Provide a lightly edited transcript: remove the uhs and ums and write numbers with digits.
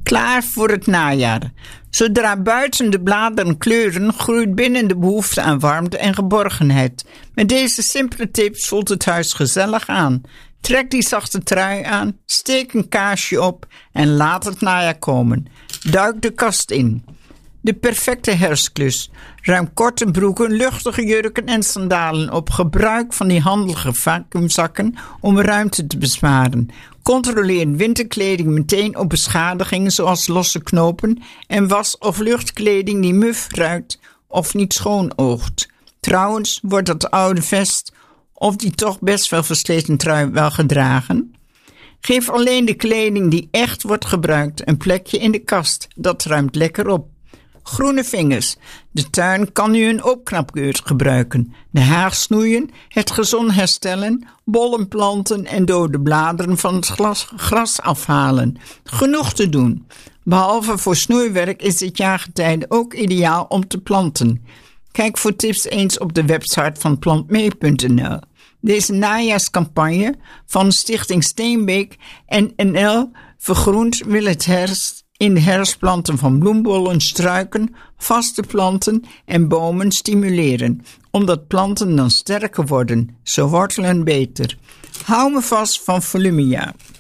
Klaar voor het najaar. Zodra buiten de bladeren kleuren, groeit binnen de behoefte aan warmte en geborgenheid. Met deze simpele tips voelt het huis gezellig aan. Trek die zachte trui aan, steek een kaarsje op en laat het najaar komen. Duik de kast in. De perfecte herfstklus. Ruim korte broeken, luchtige jurken en sandalen op. Gebruik van die handige vacuümzakken om ruimte te besparen. Controleer winterkleding meteen op beschadigingen zoals losse knopen en was- of luchtkleding die muf ruikt of niet schoon oogt. Trouwens, wordt dat oude vest of die toch best wel versleten trui wel gedragen? Geef alleen de kleding die echt wordt gebruikt een plekje in de kast. Dat ruimt lekker op. Groene vingers. De tuin kan nu een opknapkuur gebruiken. De haag snoeien, het gezond herstellen, bollen planten en dode bladeren van het gras afhalen. Genoeg te doen. Behalve voor snoeiwerk is dit jaargetijde ook ideaal om te planten. Kijk voor tips eens op de website van plantmee.nl. Deze najaarscampagne van Stichting Steenbeek en NL Vergroend wil het in de herfstplanten van bloembollen, struiken, vaste planten en bomen stimuleren, omdat planten dan sterker worden, zo wortelen beter. Hou me vast van Volumia.